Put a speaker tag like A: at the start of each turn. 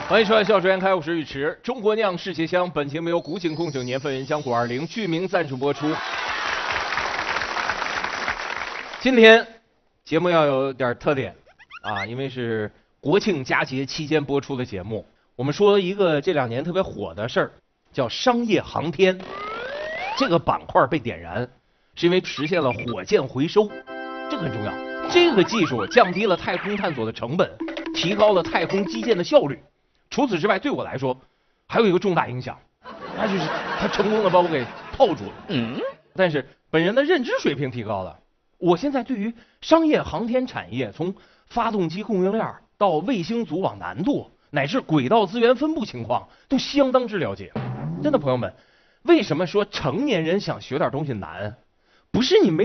A: 欢迎收看《笑逐颜开》，我是尉迟。中国酿世界香，本节目由古井贡酒年份原香果20剧名赞助播出。今天节目要有点特点啊，因为是国庆佳节期间播出的节目。我们说一个这2年特别火的事儿，叫商业航天。这个板块被点燃，是因为实现了火箭回收，这个很重要。这个技术降低了太空探索的成本，提高了太空基建的效率。除此之外，对我来说还有一个重大影响，那就是他成功的把我给套住了。但是本人的认知水平提高了，我现在对于商业航天产业，从发动机供应链到卫星组网难度，乃至轨道资源分布情况，都相当之了解。真的，朋友们，为什么说成年人想学点东西难？不是你没